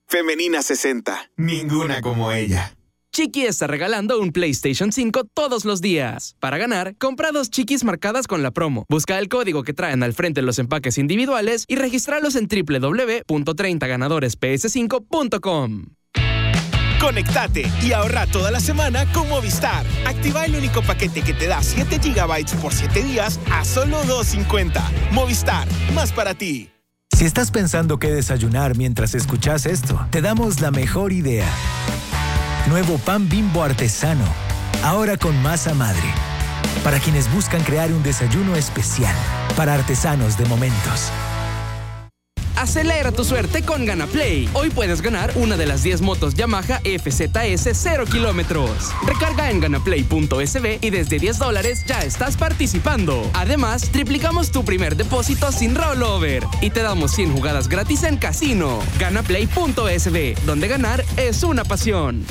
Femenina 60. Ninguna como ella. Chiqui está regalando un PlayStation 5 todos los días. Para ganar, compra 2 Chiquis marcadas con la promo. Busca el código que traen al frente los empaques individuales y regístralos en www.30ganadoresps5.com. Conéctate y ahorra toda la semana con Movistar. Activa el único paquete que te da 7 GB por 7 días a solo $2.50. Movistar, más para ti. Si estás pensando qué desayunar mientras escuchas esto, te damos la mejor idea. Nuevo pan Bimbo artesano, ahora con masa madre. Para quienes buscan crear un desayuno especial, para artesanos de momentos. Acelera tu suerte con GanaPlay. Hoy puedes ganar una de las 10 motos Yamaha FZS 0 kilómetros. Recarga en ganaplay.sb y desde $10 ya estás participando. Además, triplicamos tu primer depósito sin rollover y te damos 100 jugadas gratis en casino. Ganaplay.sb, donde ganar es una pasión.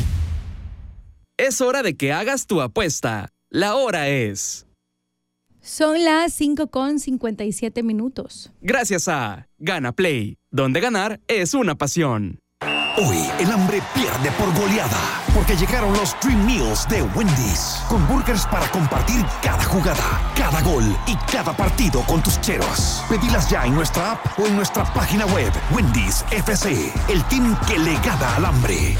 Es hora de que hagas tu apuesta. La hora es... Son las 5:57. Gracias a GanaPlay, donde ganar es una pasión. Hoy el hambre pierde por goleada, porque llegaron los Dream Meals de Wendy's, con burgers para compartir cada jugada, cada gol y cada partido con tus cheros. Pedilas ya en nuestra app o en nuestra página web. Wendy's FC, el team que le gana al hambre.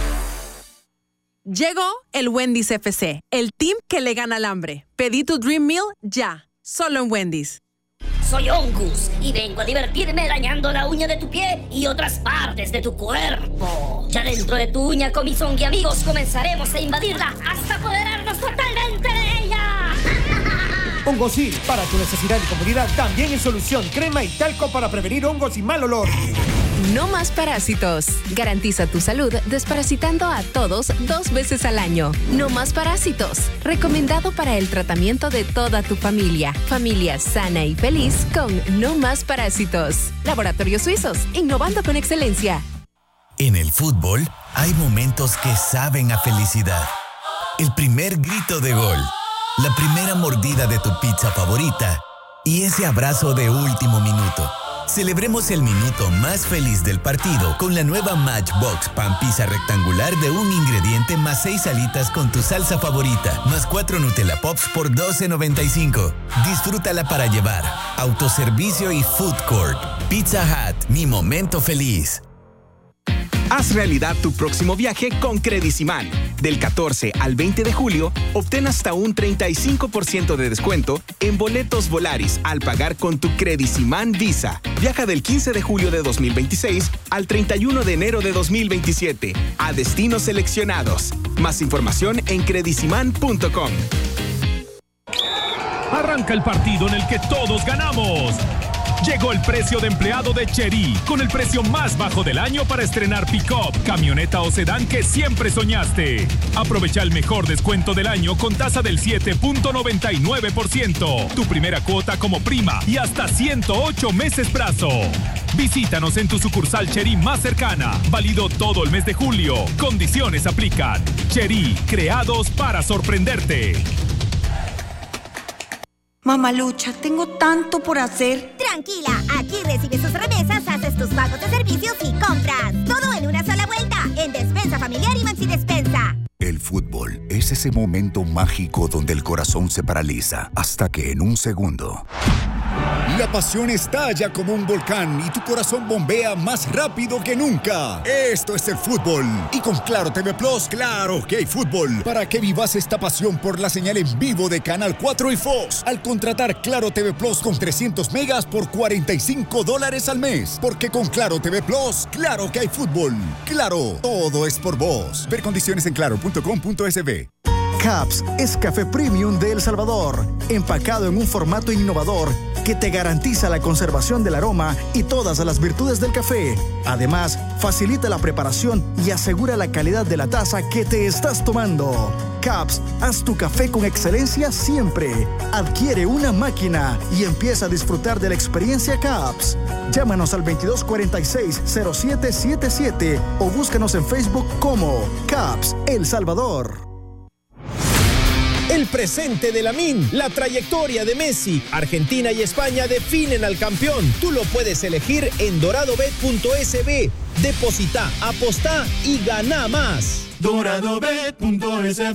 Llegó el Wendy's FC, el team que le gana al hambre. Pedí tu Dream Meal ya, solo en Wendy's. Soy Ongus y vengo a divertirme dañando la uña de tu pie y otras partes de tu cuerpo. Ya dentro de tu uña con mis Ongi amigos comenzaremos a invadirla hasta apoderarnos totalmente de ella. Hongosil, para tu necesidad y comodidad también es solución. Crema y talco para prevenir hongos y mal olor. No más parásitos. Garantiza tu salud desparasitando a todos 2 veces al año. No más parásitos. Recomendado para el tratamiento de toda tu familia. Familia sana y feliz con No más parásitos. Laboratorios Suizos, innovando con excelencia. En el fútbol hay momentos que saben a felicidad. El primer grito de gol, la primera mordida de tu pizza favorita y ese abrazo de último minuto. Celebremos el minuto más feliz del partido con la nueva Matchbox Pan Pizza rectangular de un ingrediente más 6 alitas con tu salsa favorita, más 4 Nutella Pops por $12.95. Disfrútala para llevar. Autoservicio y Food Court. Pizza Hut, mi momento feliz. Haz realidad tu próximo viaje con Crediciman. Del 14 al 20 de julio, obtén hasta un 35% de descuento en boletos Volaris al pagar con tu Crediciman Visa. Viaja del 15 de julio de 2026 al 31 de enero de 2027 a destinos seleccionados. Más información en crediciman.com. Arranca el partido en el que todos ganamos. Llegó el precio de empleado de Chery, con el precio más bajo del año para estrenar pick-up, camioneta o sedán que siempre soñaste. Aprovecha el mejor descuento del año con tasa del 7.99%, tu primera cuota como prima y hasta 108 meses plazo. Visítanos en tu sucursal Chery más cercana, válido todo el mes de julio. Condiciones aplican. Chery, creados para sorprenderte. Mamalucha, tengo tanto por hacer. Tranquila, aquí recibes tus remesas, haces tus pagos de servicios y compras. Todo en una sola vuelta, en Despensa Familiar y Maxi Despensa. El fútbol es ese momento mágico donde el corazón se paraliza hasta que en un segundo la pasión estalla como un volcán y tu corazón bombea más rápido que nunca. Esto es el fútbol. Y con Claro TV Plus, claro que hay fútbol. Para que vivas esta pasión por la señal en vivo de Canal 4 y Fox. Al contratar Claro TV Plus con 300 megas por $45 al mes. Porque con Claro TV Plus, claro que hay fútbol. Claro, todo es por vos. Ver condiciones en claro.com.sb. Caps es café premium de El Salvador, empacado en un formato innovador que te garantiza la conservación del aroma y todas las virtudes del café. Además, facilita la preparación y asegura la calidad de la taza que te estás tomando. Caps, haz tu café con excelencia siempre. Adquiere una máquina y empieza a disfrutar de la experiencia Caps. Llámanos al 2246-0777 o búscanos en Facebook como Caps El Salvador. El presente de Lamine, la trayectoria de Messi, Argentina y España definen al campeón. Tú lo puedes elegir en doradobet.sb. Deposita, apostá y gana más. Doradobet.sb.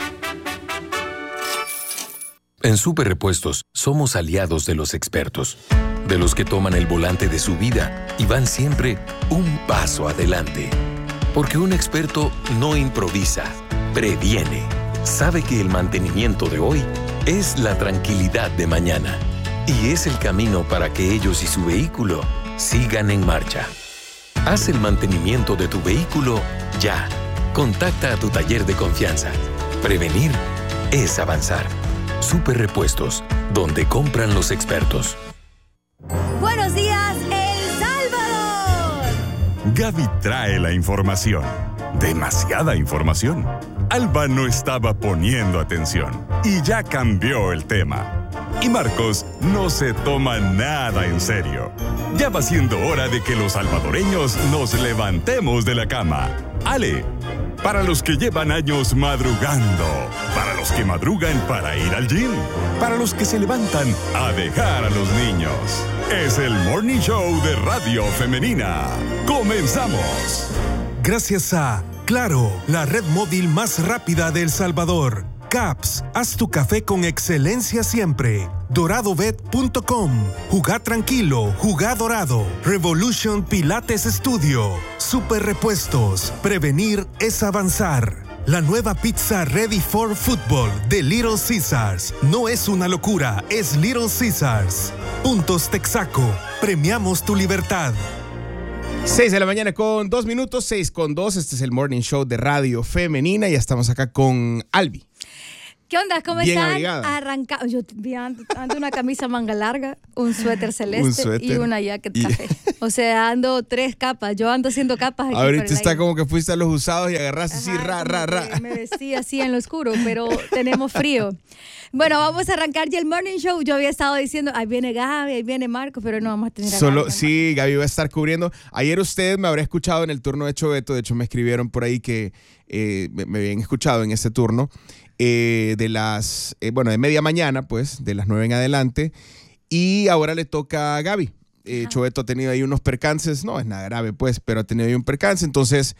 En Super Repuestos somos aliados de los expertos, de los que toman el volante de su vida y van siempre un paso adelante. Porque un experto no improvisa, previene. Sabe que el mantenimiento de hoy es la tranquilidad de mañana y es el camino para que ellos y su vehículo sigan en marcha. Haz el mantenimiento de tu vehículo ya. Contacta a tu taller de confianza. Prevenir es avanzar. Super Repuestos, donde compran los expertos. Buenos días, El Salvador. Gaby trae la información. Demasiada información. Alba no estaba poniendo atención y ya cambió el tema. Y Marcos no se toma nada en serio. Ya va siendo hora de que los salvadoreños nos levantemos de la cama. Ale, para los que llevan años madrugando, para los que madrugan para ir al gym, para los que se levantan a dejar a los niños. Es el Morning Show de Radio Femenina. ¡Comenzamos! Gracias a Claro, la red móvil más rápida de El Salvador. Caps, haz tu café con excelencia siempre. DoradoBet.com. Jugá tranquilo, jugá dorado. Revolution Pilates Studio. Super Repuestos. Prevenir es avanzar. La nueva pizza Ready for Football de Little Caesars. No es una locura, es Little Caesars. Puntos Texaco. Premiamos tu libertad. 6 de la mañana con 2 minutos, 6:02. Este es el Morning Show de Radio Femenina. Ya estamos acá con Albi. ¿Qué onda? ¿Cómo Bien están? abrigada. Yo ando una camisa manga larga, un suéter celeste y una jacket café. O sea, ando 3 capas. Yo ando haciendo capas aquí. Ahorita está como que fuiste a los usados y agarraste así, Me vestí así en lo oscuro, pero tenemos frío. Bueno, vamos a arrancar ya el Morning Show. Yo había estado diciendo, ahí viene Gaby, ahí viene Marco, pero no vamos a tener a Gaby. Sí, Gaby va a estar cubriendo. Ayer usted me habrá escuchado en el turno de Choveto. De hecho, me escribieron por ahí que me habían escuchado en ese turno. De media mañana, pues, de las 9 en adelante. Y ahora le toca a Gaby. Choveto ha tenido ahí unos percances. No es nada grave, pues, pero ha tenido ahí un percance. Entonces,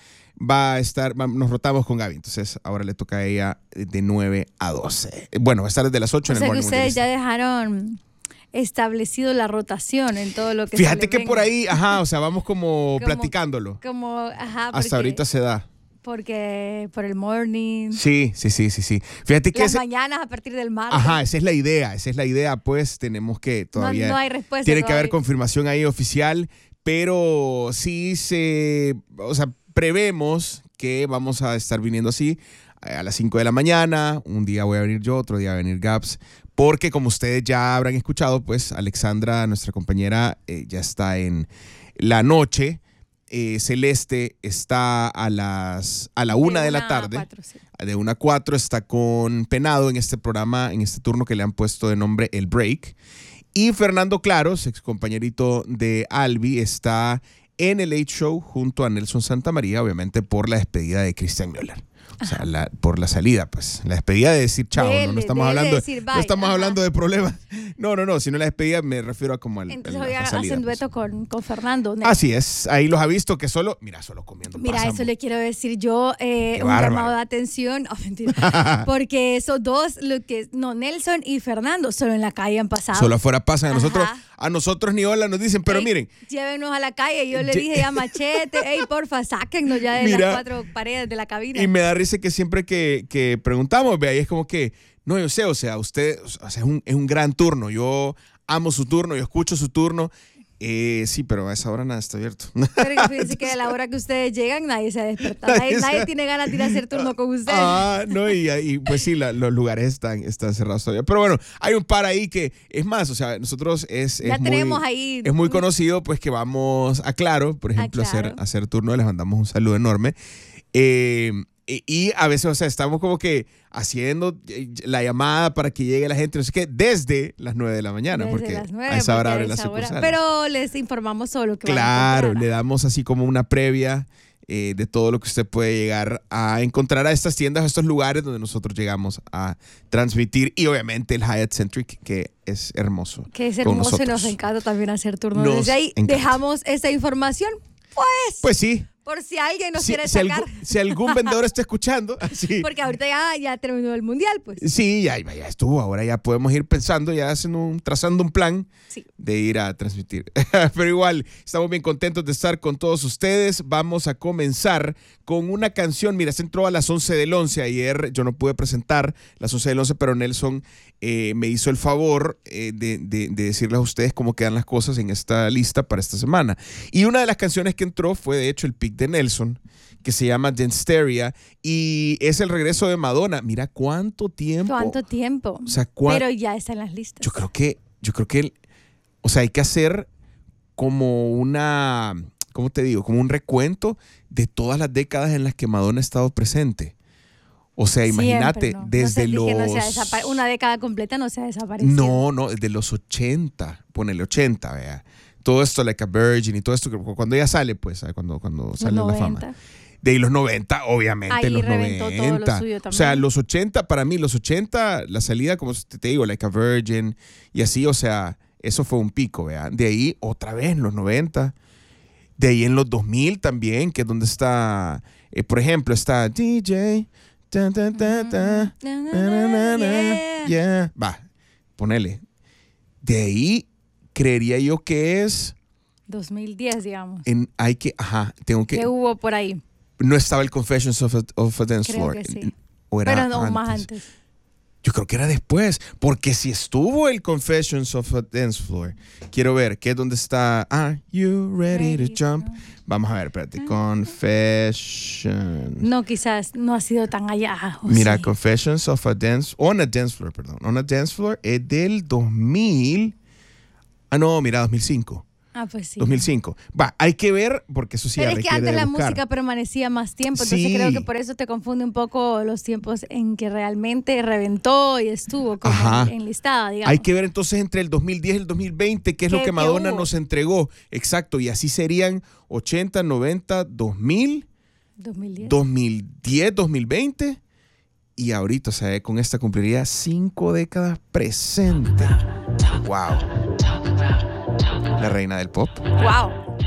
nos rotamos con Gaby. Entonces, ahora le toca a ella de 9 a 12. Bueno, va a estar desde las 8 en el Morning. O sea que ustedes ya dejaron establecido la rotación en todo lo que Fíjate que por ahí, vamos como platicándolo. Hasta ahorita se da. Porque por el morning. Sí. Fíjate que las mañanas a partir del martes. Esa es la idea, pues tenemos que todavía. No hay respuesta. Tiene que haber confirmación ahí oficial, pero sí prevemos que vamos a estar viniendo así a las 5 de la mañana. Un día voy a venir yo, otro día va a venir Gaps. Porque como ustedes ya habrán escuchado, pues Alexandra, nuestra compañera, ya está en la noche. Celeste está a la 1 de la tarde. 4, sí. De 1 a 4 está con Penado en este programa, en este turno que le han puesto de nombre El Break. Y Fernando Claros, ex compañerito de Albi, está en el Late Show junto a Nelson Santamaría, obviamente por la despedida de Christian Müller. O sea, por la salida, pues. La despedida de decir chao. No estamos hablando de problemas. No, sino la despedida me refiero a como al. Entonces hoy hacen dueto con Fernando. ¿No? Así es. Ahí los ha visto que solo comiendo. Mira, eso le quiero decir yo. Un llamado de atención. Oh, mentira. Porque esos dos, Nelson y Fernando, solo en la calle han pasado. Solo afuera pasan. A nosotros ni hola nos dicen, pero miren. Llévenos a la calle. Yo le dije ya Machete, porfa, sáquennos ya de las 4 paredes de la cabina. Y me da risa que siempre que preguntamos, ahí es como que, no, yo sé, usted, es un gran turno. Yo amo su turno, yo escucho su turno. Sí, pero a esa hora nada está abierto. Pero fíjense que a la hora que ustedes llegan nadie se ha despertado. Nadie tiene ganas de ir a hacer turno con ustedes. No, y pues sí, los lugares están cerrados todavía. Pero bueno, hay un par ahí que, es más, nosotros es muy conocido, pues que vamos a Claro, por ejemplo, a hacer turno. Les mandamos un saludo enorme. Y a veces, estamos como que haciendo la llamada para que llegue la gente, no sé qué, desde las 9 de la mañana, porque a esa hora abren las sucursales. Pero les informamos solo que claro, le damos así como una previa de todo lo que usted puede llegar a encontrar a estas tiendas, a estos lugares donde nosotros llegamos a transmitir, y obviamente el Hyatt Centric, que es hermoso. Que es hermoso y nos encanta también hacer turnos. Desde ahí dejamos esta información, pues sí. Por si alguien nos quiere sacar. Si algún vendedor está escuchando. Así. Porque ahorita ya terminó el mundial, pues. Sí, ya estuvo. Ahora ya podemos ir pensando, ya trazando un plan de ir a transmitir. Pero igual, estamos bien contentos de estar con todos ustedes. Vamos a comenzar con una canción. Mira, se entró a las 11 del 11. Ayer yo no pude presentar las 11 del 11, pero Nelson me hizo el favor de decirles a ustedes cómo quedan las cosas en esta lista para esta semana. Y una de las canciones que entró fue, de hecho, el pick de Nelson, que se llama Danceteria, y es el regreso de Madonna. Mira cuánto tiempo. O sea, pero ya está en las listas. Yo creo que, o sea, hay que hacer como una, ¿cómo te digo? Como un recuento de todas las décadas en las que Madonna ha estado presente. O sea, imagínate, desde una década completa no se ha desaparecido. No, desde los 80, ponele 80, vea. Todo esto, Like a Virgin y todo esto, cuando ella sale, pues, cuando sale la fama. De ahí los 90, obviamente, ahí los 90. Todo lo suyo también. O sea, los 80, para mí, los 80, la salida, como te digo, Like a Virgin y así, o sea, eso fue un pico, vea. De ahí, otra vez, en los 90. De ahí en los 2000 también, que es donde está, por ejemplo, está DJ. Yeah. Va, ponele. De ahí, creería yo que es 2010, digamos. Tengo que. ¿Qué hubo por ahí? No estaba el Confessions of a Dance Creo Floor. Que sí. Pero no, más antes. Yo creo que era después, porque si estuvo el Confessions of a Dance Floor, quiero ver, ¿qué es donde está? Are you ready to jump? Vamos a ver, espérate. Confessions. No, quizás no ha sido tan allá. Mira, Confessions of a Dance, on a Dance Floor es del 2000. No, mira, 2005. Pues sí. 2005. Va, hay que ver, porque eso sí pero ya es que antes la música permanecía más tiempo, entonces creo que por eso te confunde un poco los tiempos en que realmente reventó y estuvo como enlistada, digamos. Hay que ver entonces entre el 2010 y el 2020 qué es lo que Madonna nos entregó. Exacto, y así serían 80, 90, 2000, 2010, 2020 y ahorita, o sea, con esta cumpliría 5 décadas presente. Wow. La reina del pop. Wow.